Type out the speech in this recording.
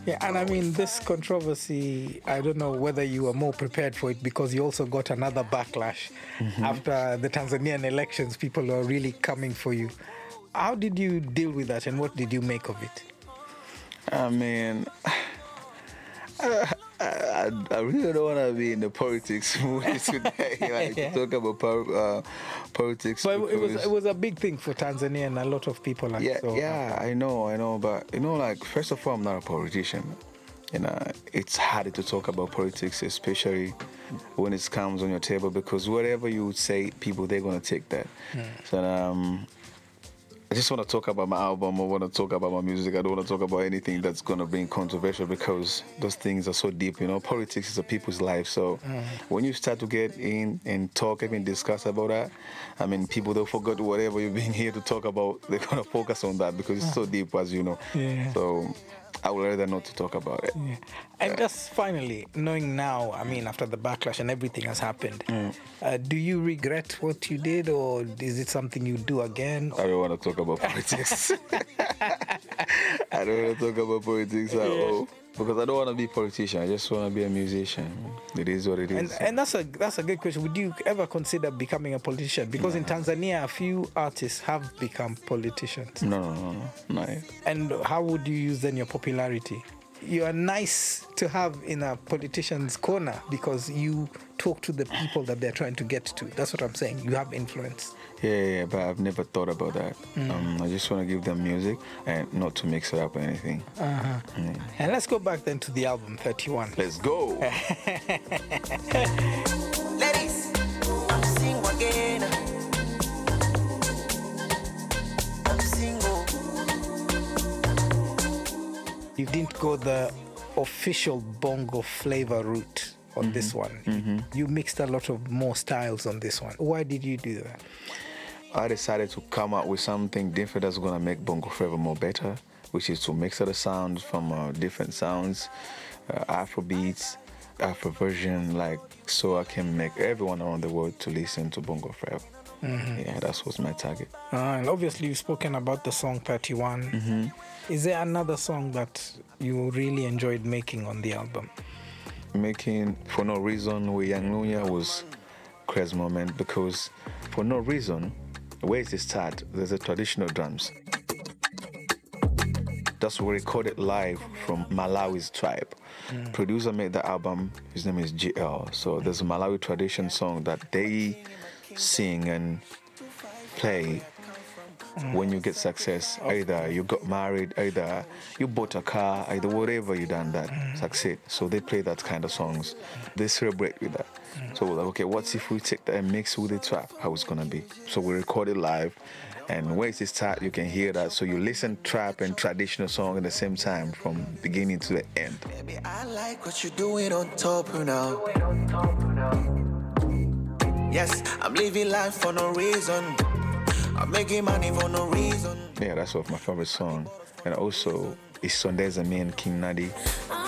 Yeah, and I mean, this controversy, I don't know whether you were more prepared for it because you also got another backlash after the Tanzanian elections. People were really coming for you. How did you deal with that and what did you make of it? I mean, I really don't want to be in the politics mood today, like to talk about politics. But it was a big thing for Tanzania and a lot of people. Like, Yeah, so, yeah, I know, but like first of all, I'm not a politician. It's harder to talk about politics, especially when it comes on your table, because whatever you say, people they're gonna take that. So I just want to talk about my album. I want to talk about my music. I don't want to talk about anything that's going to bring controversial because those things are so deep. Politics is a people's life. So when you start to get in and talk, even discuss about that, I mean, people don't forget whatever you've been here to talk about. They're going to focus on that because it's so deep, as you know. Yeah. So I would rather not to talk about it. Yeah. And just finally, knowing now, I mean, after the backlash and everything has happened, do you regret what you did, or is it something you do again? I don't want to talk about politics. I don't want to talk about politics at all. Because I don't want to be a politician. I just want to be a musician. It is what it is. And that's a good question. Would you ever consider becoming a politician? Because in Tanzania, a few artists have become politicians. No, not yet. And how would you use then your popularity? You are nice to have in a politician's corner because you talk to the people that they're trying to get to. That's what I'm saying. You have influence. Yeah, but I've never thought about that. I just want to give them music and not to mix it up or anything. And let's go back then to the album 31. Let's go. Ladies, I'm single again. I'm single. You didn't go the official bongo flavor route on this one. You mixed a lot of more styles on this one. Why did you do that? I decided to come up with something different that's going to make bongo flava more better, which is to mix other sounds from different sounds, Afro beats, Afro version, like so I can make everyone around the world to listen to bongo flava. Yeah, that was my target. And obviously you've spoken about the song 31. Is there another song that you really enjoyed making on the album? Making For No Reason with Young Nunya was a crazy moment because for no reason, where is the start? There's a traditional drums. That's we recorded live from Malawi's tribe. Producer made the album, his name is GL. So there's a Malawi tradition song that they sing and play when you get success. Either you got married, either you bought a car, either whatever you done that succeed. So they play that kind of songs. They celebrate with that. So we're like, okay, what if we take that and mix with the trap? How it's gonna be? So we recorded live, and where it start, you can hear that. So you listen trap and traditional song at the same time from beginning to the end. Baby, I like what you're doing on top now. Yes, I'm living life for no reason. I'm making money for no reason. Yeah, that's one of my favorite songs. And also, it's Sondeza, me and King Nadi.